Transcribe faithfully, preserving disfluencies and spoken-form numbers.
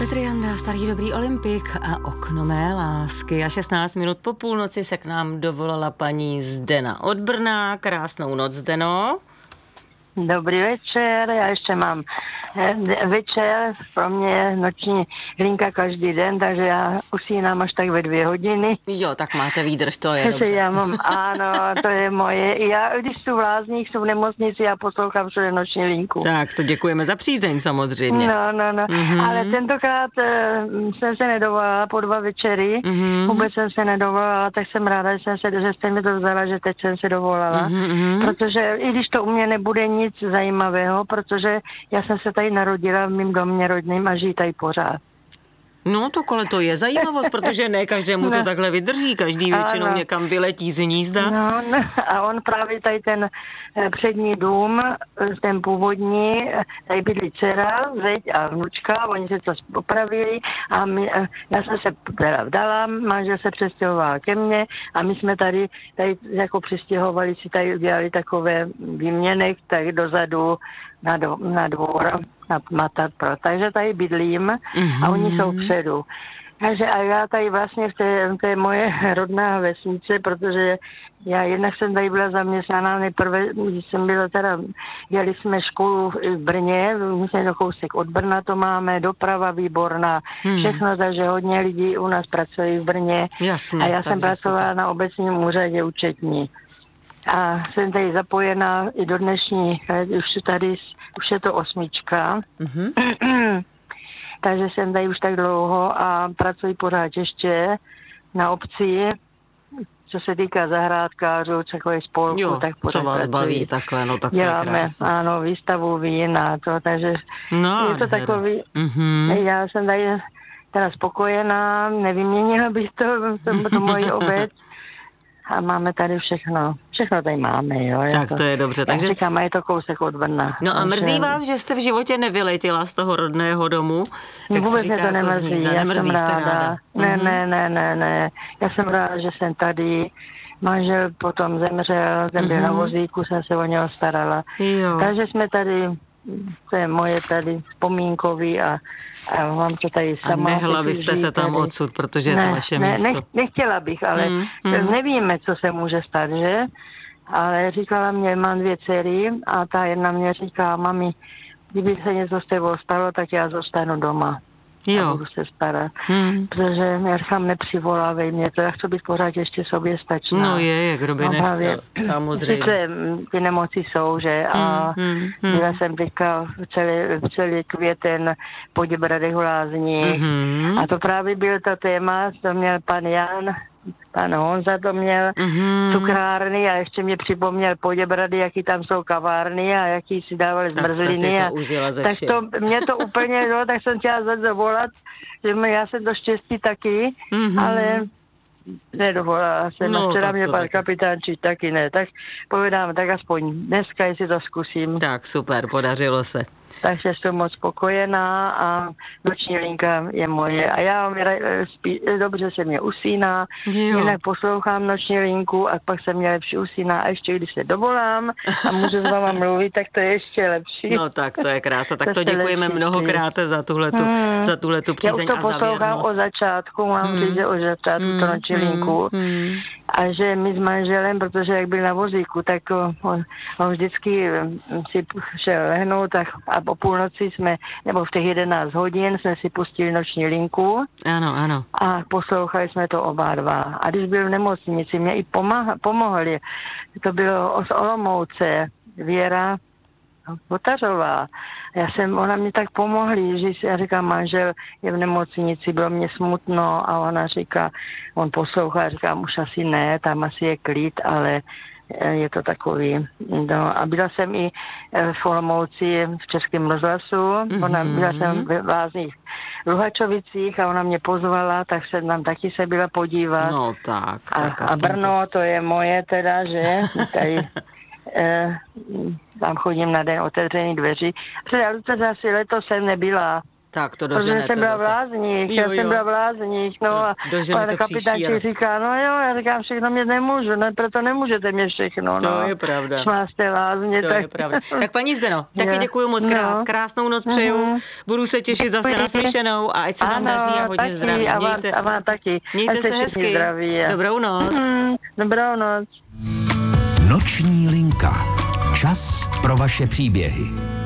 Petr Janda, starý dobrý olympik a okno mé lásky. A šestnáct minut po půlnoci se k nám dovolala paní Zdena od Brna. Krásnou noc, Zdeno. Dobrý večer, já ještě mám večer, pro mě je noční hlinka každý den, takže já usínám až tak ve dvě hodiny. Jo, tak máte výdrž, to je dobře. Já mám, ano, to je moje. Já, když jsou v Lázních, jsou v nemocnici, já poslouchám všude noční linku. Tak, to děkujeme za přízeň samozřejmě. No, no, no, mm-hmm. Ale tentokrát uh, jsem se nedovolala po dva večery, mm-hmm. vůbec jsem se nedovolala, tak jsem ráda, že, jsem se, že jste mi to vzala, že teď jsem se dovolala, mm-hmm. protože i když to u mě nebude nic zajímavého, protože já jsem se tady narodila v mém domě rodným a žijí tady pořád. No to kole to je zajímavost, protože ne každému to no. takhle vydrží, každý většinou ano. někam vyletí z hnízda. No, no, a on právě tady ten přední dům, ten původní, tady bydlí dcera, zeď a vnučka, oni se to popravili a my, já jsem se teda vdala, manžel se přestěhoval ke mně a my jsme tady, tady jako přestěhovali si tady udělali takové výměnek, tak dozadu na, do, na dvor, na matat, takže tady bydlím mm-hmm. a oni jsou předu. Takže a já tady vlastně v té, to je moje rodná vesnice, protože já jednak jsem tady byla zaměstnaná, nejprve, když jsem byla teda, dělali jsme školu v Brně, myslím, do kousek od Brna to máme, doprava výborná, hmm. všechno, takže hodně lidí u nás pracují v Brně. Jasně, a já jsem pracovala super. na obecním úřadě účetní. A jsem tady zapojená i do dnešní, už tady, už je to osmička. Mm-hmm. Takže jsem tady už tak dlouho a pracuji pořád ještě na obci, co se týká zahrádkářů, takové spolku, jo, tak pořád co vás pracuji. baví takhle, no tak děláme, to je krásné. Ano, výstavu vín a to, takže no, je to hera. Takový, mm-hmm. já jsem tady teda spokojená, nevyměnila bych to, to, to moji obec. A máme tady všechno. Všechno tady máme, jo. Tak to, to je dobře. Takže říkám, je to kousek od Brna. No a mrzí vás, že jste v životě nevyletěla z toho rodného domu? Jak vůbec mě to nemrzí. Já nemrzí, jsem jste ráda. ráda. Ne, mm-hmm. ne, ne, ne, ne. Já jsem ráda, že jsem tady. Manžel potom zemřel, jsem byl mm-hmm. na vozíku, jsem se o něho starala. Jo. Takže jsme tady, to je moje tady vzpomínkový a, a mám to tady sama. A nehla byste se tam tady odsud, protože je ne, to vaše ne, místo. Ne, nechtěla bych, ale mm, mm. nevíme, co se může stát, že? Ale říkala mě, mám dvě dcery a ta jedna mě říká, mami, kdyby se něco s tebou stalo, tak já zůstanu doma. Jo. A budu se starat. Hmm. Protože já říkám, nepřivolávej mě, to já chci být pořád ještě sobě stačná. No je, jak kdo by nechtěl, samozřejmě. Sice ty nemoci jsou, že? A hmm, hmm, byla jsem teďka celý, celý květen po Děbradech Lázní. Hmm. A to právě byl to téma, to měl pan Jan, pan Honza to měl, mm-hmm. cukrárny a ještě mě připomněl Poděbrady, jaký tam jsou kavárny a jaký si dávali zmrzliny. Tak to užila ze tak všem. to, mě to úplně, no, tak jsem chtěla zavolat, že mě, já jsem to štěstí taky, mm-hmm. ale nedovolala jsem. No, včera mě pan taky. Kapitánčík taky ne. Tak povedám, tak aspoň dneska, jestli to zkusím. Tak super, podařilo se. Takže jsem moc spokojená a noční linka je moje. A já spí, dobře se mě usíná, jo. Jinak poslouchám noční linku a pak se mě lepší usíná a ještě když se dovolám a můžu s váma mluvit, tak to je ještě lepší. No tak to je krása. Tak to, to děkujeme mnohokrát za tuhletu, hmm. za tuhletu přízeň a já už to poslouchám o začátku, mám hmm. říct o začátku hmm. to noční hmm. linku. Hmm. A že my s manželem, protože jak byl na vozíku, tak on, on vždycky si šel lehnout tak a o půlnoci jsme, nebo v těch jedenáct hodin jsme si pustili noční linku. Ano, ano. A poslouchali jsme to oba dva. A když byl v nemocnici, mě i pomáha, pomohli. To bylo z Olomouce, Věra Votařová. Já jsem, ona mě tak pomohli, že já říkám, manžel je v nemocnici, bylo mě smutno a ona říká, on poslouchá, říkám, už asi ne, tam asi je klid, ale je to takový. No, a byla jsem i v Olomouci v Českém rozhlasu, mm-hmm. ona, byla jsem v Lázních Luhačovicích a ona mě pozvala, tak jsem tam taky se byla podívat. No tak. A, tak a Brno, to je moje teda, že? Tady, eh, tam chodím na den otevřený dveří. Protože asi letos jsem nebyla. Tak to Protože doženete jsem byla v zase. Lázních, Jo, já jsem jo. byla v Lázních, no To a doženete pan příští kapitán rok. ti říká, no jo, já říkám, všechno mě nemůžu, no proto nemůžete mě všechno, To no. je pravda. Máte Lázně, To tak... je pravda. Tak paní Zdeno, taky Jo. děkuji moc krát. No. Krásnou noc přeju. Mhm. Budu se těšit zase Děkuji. na slyšenou a ať se vám Ano, daří a hodně taky, zdraví. A vám, Mějte, a vám taky. mějte Ať se všichni hezky. Zdraví. A... Dobrou noc. Mhm, dobrou noc. Noční linka. Čas pro vaše příběhy.